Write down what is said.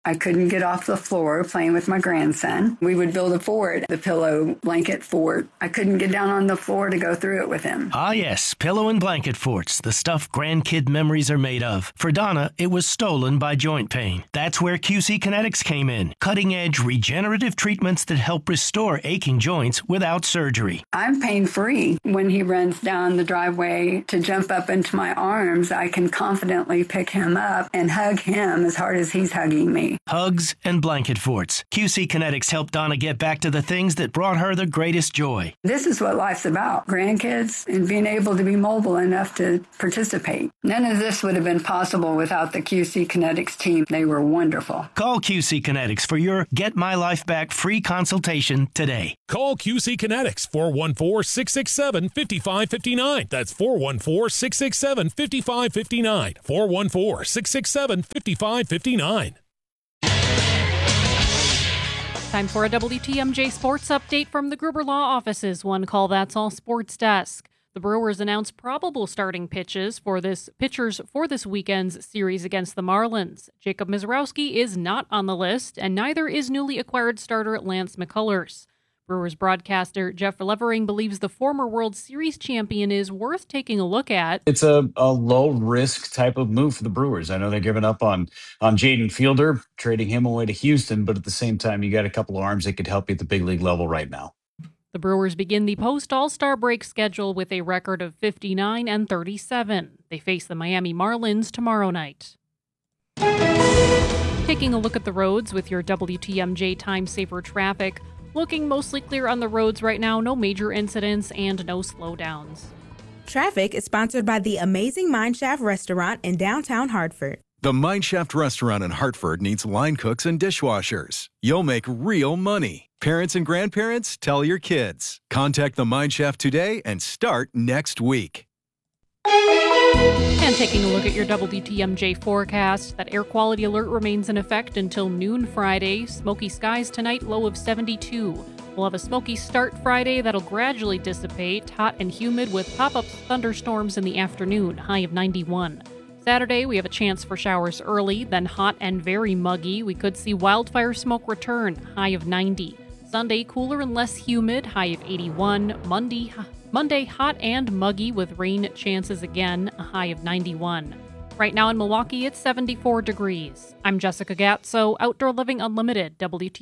I couldn't get off the floor playing with my grandson. We would build a fort, the pillow blanket fort. I couldn't get down on the floor to go through it with him. Ah, yes, pillow and blanket forts, the stuff grandkid memories are made of. For Donna, it was stolen by joint pain. That's where QC Kinetics came in. Cutting-edge regenerative treatments that help restore aching joints without surgery. I'm pain-free. When he runs down the driveway to jump up into my arms, I can confidently pick him up and hug him as hard as he's hugging me. Hugs and blanket forts. QC Kinetics helped Donna get back to the things that brought her the greatest joy. This is what life's about, grandkids and being able to be mobile enough to participate. None of this would have been possible without the QC Kinetics team. They were wonderful. Call QC Kinetics for your Get My Life Back free consultation today. Call QC Kinetics, 414-667-5559. That's 414-667-5559. 414-667-5559. Time for a WTMJ Sports Update from the Gruber Law Office's One Call That's All Sports Desk. The Brewers announced probable starting pitchers for this weekend's series against the Marlins. Jacob Misiorowski is not on the list, and neither is newly acquired starter Lance McCullers. Brewers broadcaster Jeff Levering believes the former World Series champion is worth taking a look at. It's a low-risk type of move for the Brewers. I know they're giving up on Jaden Fielder, trading him away to Houston, but at the same time, you got a couple of arms that could help you at the big league level right now. The Brewers begin the post-All-Star break schedule with a record of 59-37. They face the Miami Marlins tomorrow night. Taking a look at the roads with your WTMJ Time Saver traffic. Looking mostly clear on the roads right now, no major incidents and no slowdowns. Traffic is sponsored by the Amazing Mineshaft Restaurant in downtown Hartford. The Mineshaft Restaurant in Hartford needs line cooks and dishwashers. You'll make real money. Parents and grandparents, tell your kids. Contact the Mineshaft today and start next week. And taking a look at your WTMJ forecast, that air quality alert remains in effect until noon Friday. Smoky skies tonight, low of 72. We'll have a smoky start Friday that'll gradually dissipate, hot and humid with pop-up thunderstorms in the afternoon, high of 91. Saturday, we have a chance for showers early, then hot and very muggy. We could see wildfire smoke return, high of 90. Sunday, cooler and less humid, high of 81. Monday, hot and muggy with rain chances again, a high of 91. Right now in Milwaukee, it's 74 degrees. I'm Jessica Gatso, Outdoor Living Unlimited, WT.